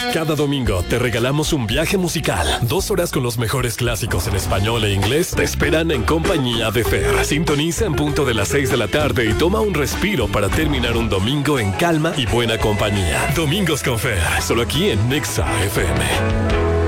Cada domingo te regalamos un viaje musical. 2 horas con los mejores clásicos en español e inglés te esperan en compañía de Fer. Sintoniza en punto de las 6 de la tarde y toma un respiro para terminar un domingo en calma y buena compañía. Domingos con Fer, solo aquí en Nexa FM.